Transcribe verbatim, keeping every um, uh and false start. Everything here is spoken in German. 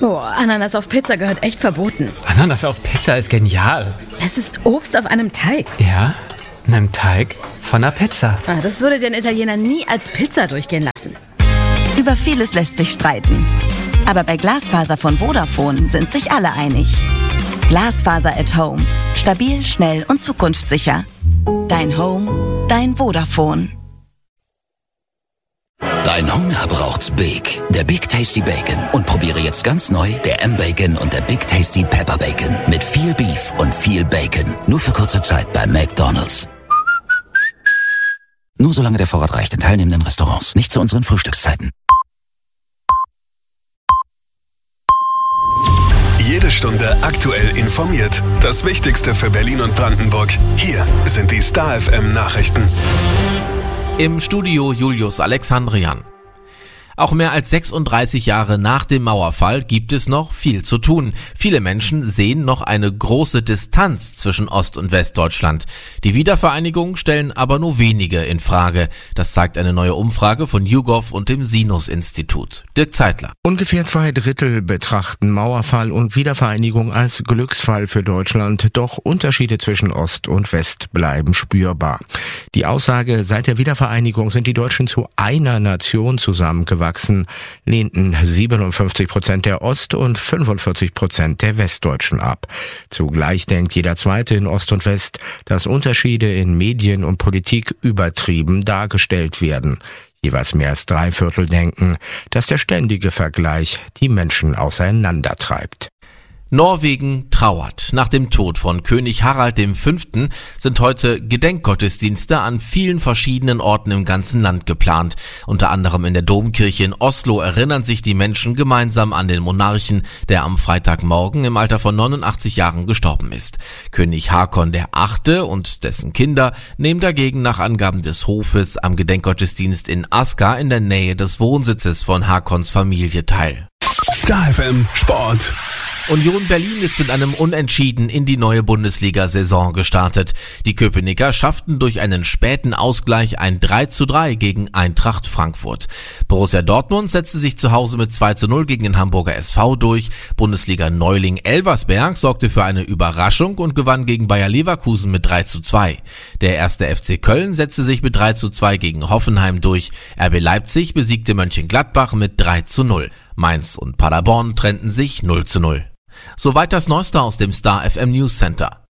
Oh, Ananas auf Pizza gehört echt verboten. Ananas auf Pizza ist genial. Es ist Obst auf einem Teig. Ja, einem Teig von einer Pizza. Ah, das würde den Italiener nie als Pizza durchgehen lassen. Über vieles lässt sich streiten. Aber bei Glasfaser von Vodafone sind sich alle einig. Glasfaser at Home. Stabil, schnell und zukunftssicher. Dein Home, dein Vodafone. Dein Hunger braucht's Big. Der Big Tasty Bacon. Und probiere jetzt ganz neu der M-Bacon und der Big Tasty Pepper Bacon. Mit viel Beef und viel Bacon. Nur für kurze Zeit bei McDonald's. Nur solange der Vorrat reicht in teilnehmenden Restaurants. Nicht zu unseren Frühstückszeiten. Jede Stunde aktuell informiert. Das Wichtigste für Berlin und Brandenburg. Hier sind die Star F M Nachrichten. Im Studio Julius Alexandrian. Auch mehr als sechsunddreißig Jahre nach dem Mauerfall gibt es noch viel zu tun. Viele Menschen sehen noch eine große Distanz zwischen Ost- und Westdeutschland. Die Wiedervereinigung stellen aber nur wenige in Frage. Das zeigt eine neue Umfrage von YouGov und dem Sinus-Institut. Dirk Zeitler. Ungefähr zwei Drittel betrachten Mauerfall und Wiedervereinigung als Glücksfall für Deutschland. Doch Unterschiede zwischen Ost und West bleiben spürbar. Die Aussage, seit der Wiedervereinigung sind die Deutschen zu einer Nation zusammengewachsen, lehnten siebenundfünfzig Prozent der Ost- und fünfundvierzig Prozent der Westdeutschen ab. Zugleich denkt jeder Zweite in Ost und West, dass Unterschiede in Medien und Politik übertrieben dargestellt werden. Jeweils mehr als drei Viertel denken, dass der ständige Vergleich die Menschen auseinandertreibt. Norwegen trauert. Nach dem Tod von König Harald der Fünfte sind heute Gedenkgottesdienste an vielen verschiedenen Orten im ganzen Land geplant. Unter anderem in der Domkirche in Oslo erinnern sich die Menschen gemeinsam an den Monarchen, der am Freitagmorgen im Alter von neunundachtzig Jahren gestorben ist. König Hakon der Achte und dessen Kinder nehmen dagegen nach Angaben des Hofes am Gedenkgottesdienst in Asker in der Nähe des Wohnsitzes von Hakons Familie teil. Star F M Sport. Union Berlin ist mit einem Unentschieden in die neue Bundesliga-Saison gestartet. Die Köpenicker schafften durch einen späten Ausgleich ein drei zu drei gegen Eintracht Frankfurt. Borussia Dortmund setzte sich zu Hause mit zwei zu null gegen den Hamburger S V durch. Bundesliga-Neuling Elversberg sorgte für eine Überraschung und gewann gegen Bayer Leverkusen mit drei zu zwei. Der erste F C Köln setzte sich mit drei zu zwei gegen Hoffenheim durch. R B Leipzig besiegte Mönchengladbach mit drei zu null. Mainz und Paderborn trennten sich null zu null. Soweit das Neueste aus dem Star F M News Center.